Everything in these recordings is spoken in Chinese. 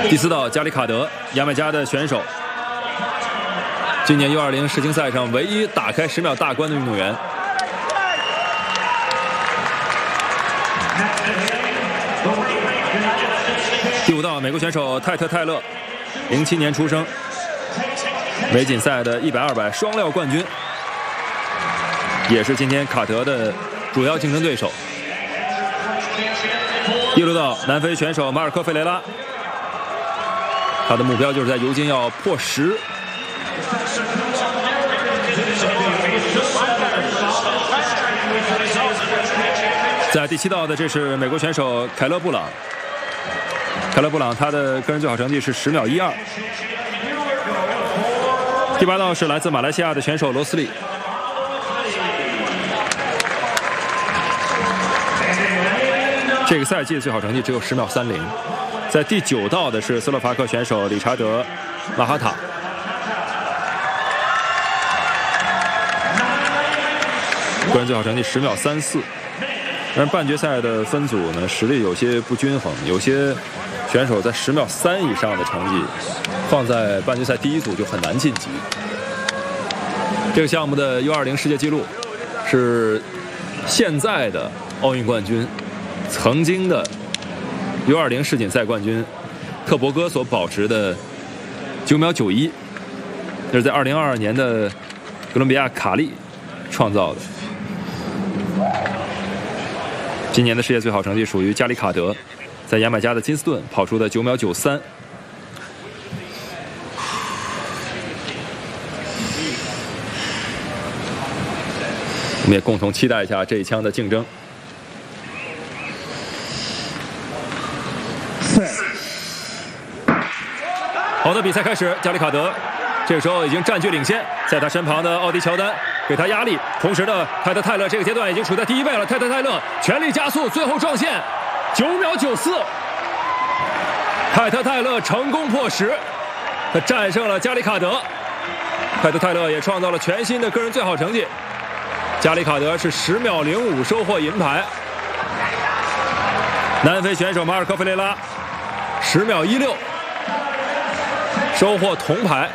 第4道加里卡德，牙买加的选手，今年U20世青赛上唯一打开10秒大关的运动员。第5道美国选手泰特·泰勒，07年出生，美锦赛的100、200双料冠军，也是今天卡德的主要竞争对手。第6道南非选手马尔科·费雷拉，他的目标就是在尤金要破10。在第7道的这是美国选手凯勒·布朗，凯勒·布朗他的个人最好成绩是10秒12。第8道是来自马来西亚的选手罗斯利，这个赛季的最好成绩只有10秒30。在第9道的是斯洛伐克选手理查德·马哈塔，个人最好成绩10秒34。但是半决赛的分组呢，实力有些不均衡，有些选手在10秒3以上的成绩，放在半决赛第1组就很难晋级。这个项目的U20世界纪录是现在的奥运冠军，曾经的U20世锦赛冠军特伯戈所保持的9秒91，这是在2022年的哥伦比亚卡利创造的。今年的世界最好成绩属于加里卡德，在牙买加的金斯顿跑出的9秒93。我们也共同期待一下这一枪的竞争。好的，比赛开始，加里卡德这个时候已经占据领先，在他身旁的奥迪乔丹给他压力，同时的泰特泰勒这个阶段已经处在第1位了。泰特泰勒全力加速，最后撞线9秒94，泰特泰勒成功破10，他战胜了加里卡德。泰特泰勒也创造了全新的个人最好成绩，加里卡德是10秒05收获银牌。南非选手马尔科·费雷拉10秒16收获铜牌。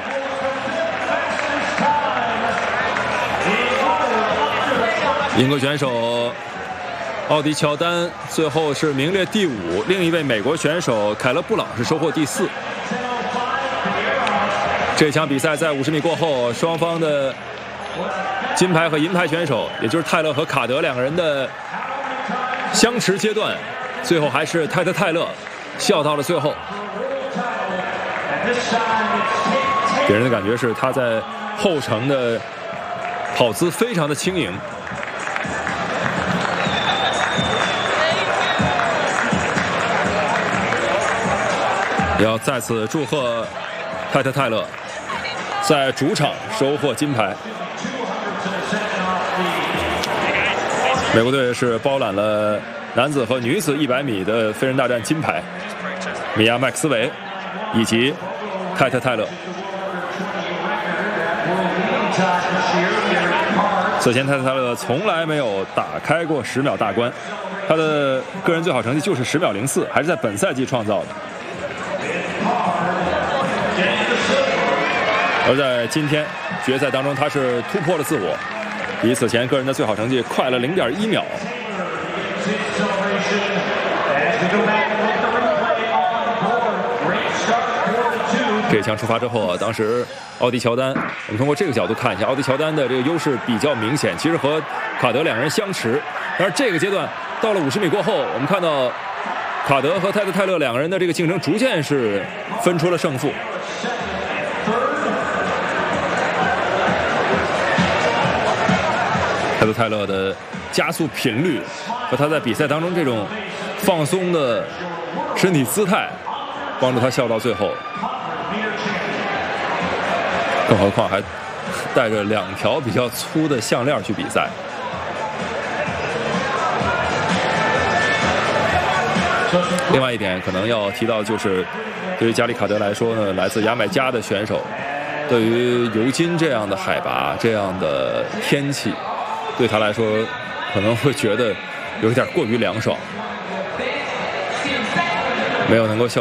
英国选手奥迪乔丹最后是名列第5，另一位美国选手凯勒·布朗是收获第4。这场比赛在50米过后，双方的金牌和银牌选手，也就是泰勒和卡德两个人的相持阶段，最后还是泰特泰勒笑到了最后，给人的感觉是他在后程的跑姿非常的轻盈。也要再次祝贺泰特泰勒在主场收获金牌。美国队是包揽了男子和女子100米的飞人大战金牌，米娅·麦克斯韦以及泰特泰勒。此前泰特泰勒从来没有打开过10秒大关，他的个人最好成绩就是10秒04，还是在本赛季创造的。而在今天决赛当中，他是突破了自我，比此前个人的最好成绩快了0.1秒。这一枪出发之后啊，当时奥迪乔丹，我们通过这个角度看一下，奥迪乔丹的这个优势比较明显，其实和卡德两个人相持。但是这个阶段到了50米过后，我们看到卡德和泰特泰勒两个人的这个竞争逐渐是分出了胜负。泰特泰勒的加速频率和他在比赛当中这种放松的身体姿态，帮助他笑到最后。更何况还带着2条比较粗的项链去比赛。另外一点可能要提到，就是对于加里卡德来说呢，来自牙买加的选手，对于尤金这样的海拔、这样的天气，对他来说可能会觉得有一点过于凉爽，没有能够